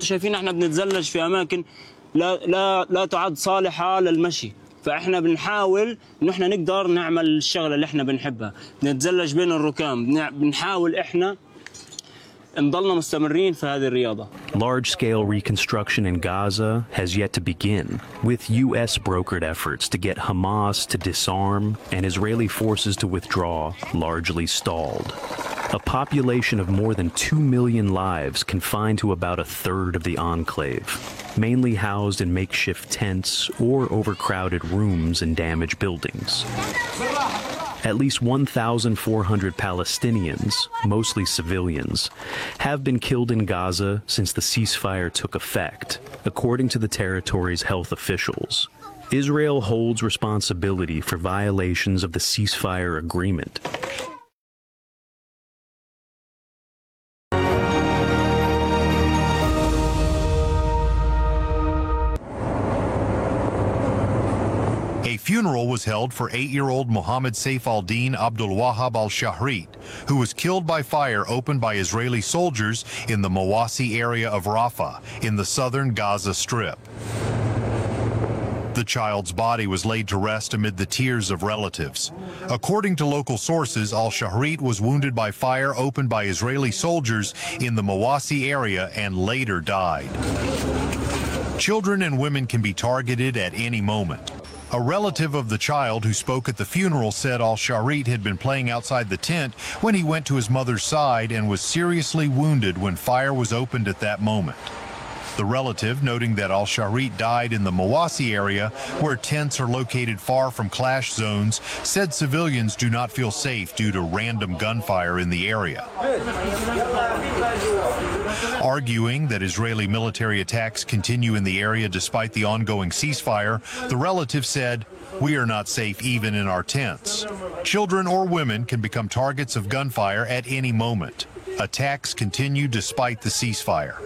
انتم شايفين احنا بنتزلج في اماكن لا تعد صالحه للمشي. فاحنا بنحاول انه احنا نقدر نعمل الشغله اللي احنا بنحبها، نتزلج بين الركام، بنحاول احنا نضلنا مستمرين في هذه الرياضة. Large-scale reconstruction in Gaza has yet to begin, with U.S. brokered efforts to get Hamas to disarm and Israeli forces to withdraw largely stalled. A population of more than 2 million lives confined to about a third of the enclave, mainly housed in makeshift tents or overcrowded rooms in damaged buildings. At least 1,400 Palestinians, mostly civilians, have been killed in Gaza since the ceasefire took effect, according to the territory's health officials. Israel holds responsibility for violations of the ceasefire agreement. A funeral was held for 8-year-old Mohammed Saif al-Din Abdul Wahab al-Shahrit, who was killed by fire opened by Israeli soldiers in the Mawasi area of Rafah in the southern Gaza Strip. The child's body was laid to rest amid the tears of relatives. According to local sources, al-Shahrit was wounded by fire opened by Israeli soldiers in the Mawasi area and later died. Children and women can be targeted at any moment. A relative of the child who spoke at the funeral said al-Shahrit had been playing outside the tent when he went to his mother's side and was seriously wounded when fire was opened at that moment. The relative, noting that al-Shahrit died in the Mawasi area, where tents are located far from clash zones, said civilians do not feel safe due to random gunfire in the area. Arguing that Israeli military attacks continue in the area despite the ongoing ceasefire, the relative said, "We are not safe even in our tents. Children or women can become targets of gunfire at any moment. Attacks continue despite the ceasefire."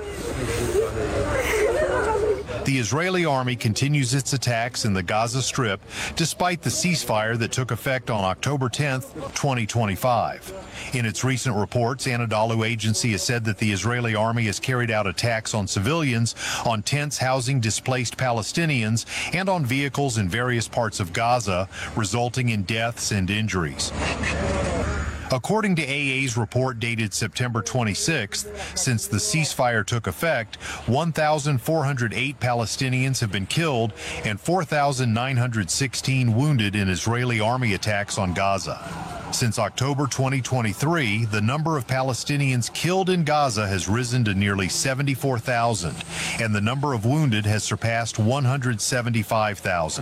The Israeli army continues its attacks in the Gaza Strip despite the ceasefire that took effect on October 10, 2025. In its recent reports, Anadolu Agency has said that the Israeli army has carried out attacks on civilians, on tents housing displaced Palestinians, and on vehicles in various parts of Gaza, resulting in deaths and injuries. According to AA's report dated September 26th, since the ceasefire took effect, 1,408 Palestinians have been killed and 4,916 wounded in Israeli army attacks on Gaza. Since October 2023, the number of Palestinians killed in Gaza has risen to nearly 74,000, and the number of wounded has surpassed 175,000.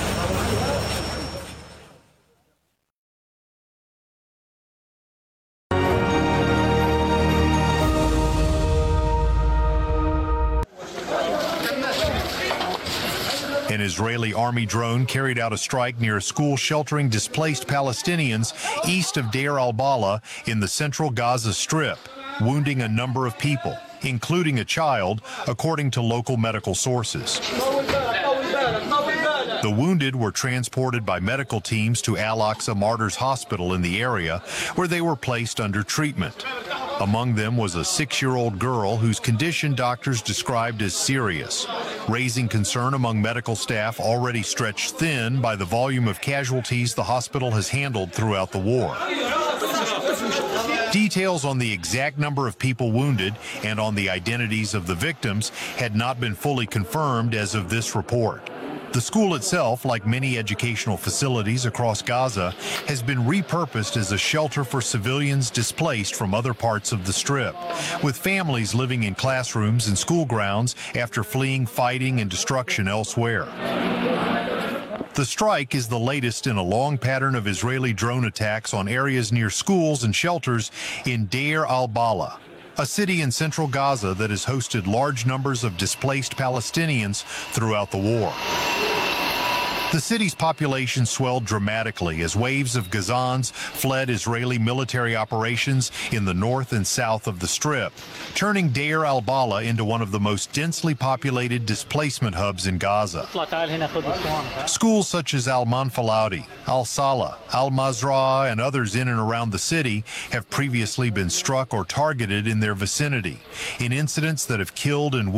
An Israeli army drone carried out a strike near a school sheltering displaced Palestinians east of Deir al-Balah in the central Gaza Strip, wounding a number of people, including a child, according to local medical sources. The wounded were transported by medical teams to Al-Aqsa Martyrs Hospital in the area, where they were placed under treatment. Among them was a 6-year-old girl whose condition doctors described as serious, raising concern among medical staff already stretched thin by the volume of casualties the hospital has handled throughout the war. Details on the exact number of people wounded and on the identities of the victims had not been fully confirmed as of this report. The school itself, like many educational facilities across Gaza, has been repurposed as a shelter for civilians displaced from other parts of the Strip, with families living in classrooms and school grounds after fleeing fighting and destruction elsewhere. The strike is the latest in a long pattern of Israeli drone attacks on areas near schools and shelters in Deir al-Balah, a city in central Gaza that has hosted large numbers of displaced Palestinians throughout the war. The city's population swelled dramatically as waves of Gazans fled Israeli military operations in the north and south of the Strip, turning Deir al-Balah into one of the most densely populated displacement hubs in Gaza. Schools such as Al-Manfaladi, Al-Salah, Al-Mazra'ah, and others in and around the city have previously been struck or targeted in their vicinity, in incidents that have killed and